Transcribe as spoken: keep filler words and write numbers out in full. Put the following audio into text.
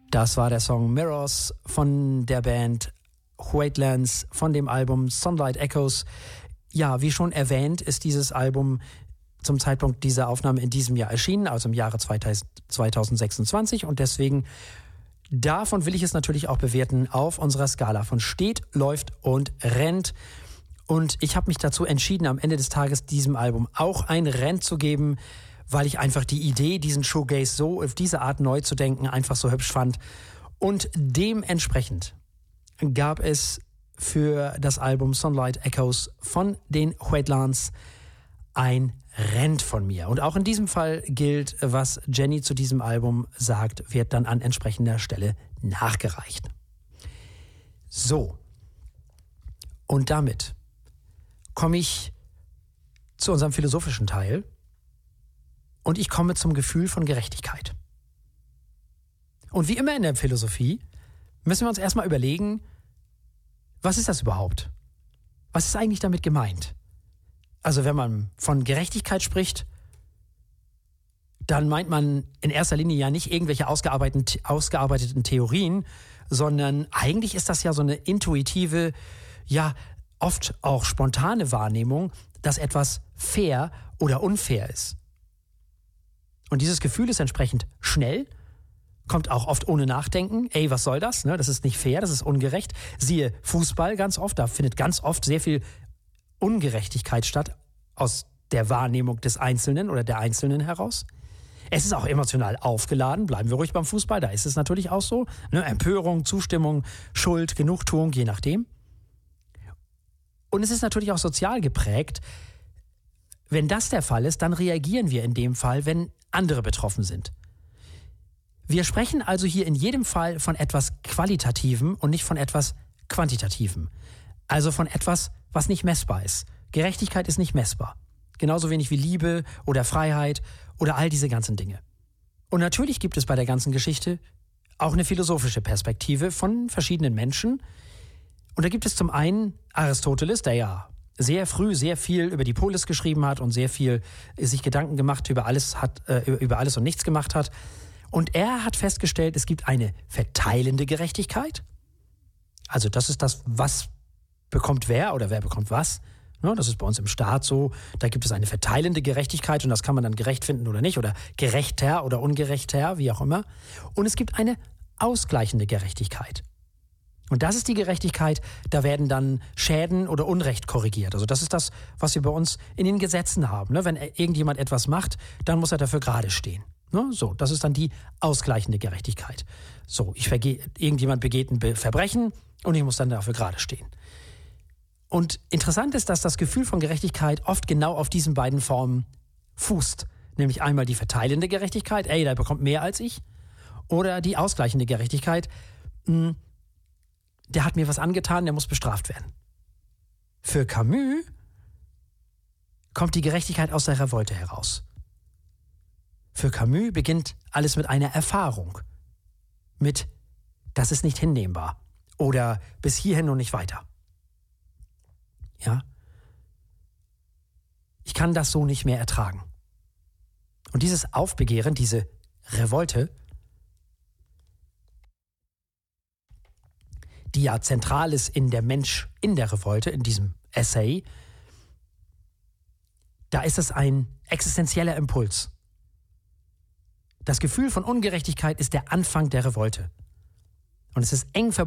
Das war der Song Mirrors von der Band Wheatlands von dem Album Sunlight Echoes. Ja, wie schon erwähnt, ist dieses Album zum Zeitpunkt dieser Aufnahme in diesem Jahr erschienen, also im Jahre zweitausendsechsundzwanzig. Und deswegen, davon will ich es natürlich auch bewerten auf unserer Skala von steht, läuft und rennt. Und ich habe mich dazu entschieden, am Ende des Tages diesem Album auch ein Renn zu geben, weil ich einfach die Idee, diesen Shoegaze so auf diese Art neu zu denken, einfach so hübsch fand. Und dementsprechend gab es für das Album Sunlight Echoes von den Wheatlands ein Renn von mir. Und auch in diesem Fall gilt, was Jenny zu diesem Album sagt, wird dann an entsprechender Stelle nachgereicht. So. Und damit komme ich zu unserem philosophischen Teil. Und ich komme zum Gefühl von Gerechtigkeit. Und wie immer in der Philosophie müssen wir uns erstmal überlegen, was ist das überhaupt? Was ist eigentlich damit gemeint? Also wenn man von Gerechtigkeit spricht, dann meint man in erster Linie ja nicht irgendwelche ausgearbeiteten, ausgearbeiteten Theorien, sondern eigentlich ist das ja so eine intuitive, ja oft auch spontane Wahrnehmung, dass etwas fair oder unfair ist. Und dieses Gefühl ist entsprechend schnell, kommt auch oft ohne Nachdenken. Ey, was soll das? Ne, das ist nicht fair, das ist ungerecht. Siehe Fußball ganz oft, da findet ganz oft sehr viel Ungerechtigkeit statt aus der Wahrnehmung des Einzelnen oder der Einzelnen heraus. Es ist auch emotional aufgeladen, bleiben wir ruhig beim Fußball, da ist es natürlich auch so. Ne, Empörung, Zustimmung, Schuld, Genugtuung, je nachdem. Und es ist natürlich auch sozial geprägt. Wenn das der Fall ist, dann reagieren wir in dem Fall, wenn andere betroffen sind. Wir sprechen also hier in jedem Fall von etwas Qualitativem und nicht von etwas Quantitativem. Also von etwas, was nicht messbar ist. Gerechtigkeit ist nicht messbar. Genauso wenig wie Liebe oder Freiheit oder all diese ganzen Dinge. Und natürlich gibt es bei der ganzen Geschichte auch eine philosophische Perspektive von verschiedenen Menschen. Und da gibt es zum einen Aristoteles, der ja sehr früh sehr viel über die Polis geschrieben hat und sehr viel sich Gedanken gemacht über alles hat, äh, über alles und nichts gemacht hat. Und er hat festgestellt, es gibt eine verteilende Gerechtigkeit. Also das ist das, was bekommt wer oder wer bekommt was. Ne, das ist bei uns im Staat so. Da gibt es eine verteilende Gerechtigkeit und das kann man dann gerecht finden oder nicht oder gerechter oder ungerechter, wie auch immer. Und es gibt eine ausgleichende Gerechtigkeit. Und das ist die Gerechtigkeit, da werden dann Schäden oder Unrecht korrigiert. Also das ist das, was wir bei uns in den Gesetzen haben. Wenn irgendjemand etwas macht, dann muss er dafür gerade stehen. So, das ist dann die ausgleichende Gerechtigkeit. So, ich verge- irgendjemand begeht ein Verbrechen und ich muss dann dafür gerade stehen. Und interessant ist, dass das Gefühl von Gerechtigkeit oft genau auf diesen beiden Formen fußt. Nämlich einmal die verteilende Gerechtigkeit, ey, der bekommt mehr als ich. Oder die ausgleichende Gerechtigkeit, mh, der hat mir was angetan, der muss bestraft werden. Für Camus kommt die Gerechtigkeit aus der Revolte heraus. Für Camus beginnt alles mit einer Erfahrung. Mit, das ist nicht hinnehmbar. Oder bis hierhin und nicht weiter. Ja? Ich kann das so nicht mehr ertragen. Und dieses Aufbegehren, diese Revolte, die ja zentral ist in der Mensch in der Revolte, in diesem Essay, da ist es ein existenzieller Impuls. Das Gefühl von Ungerechtigkeit ist der Anfang der Revolte. Und es ist eng verbunden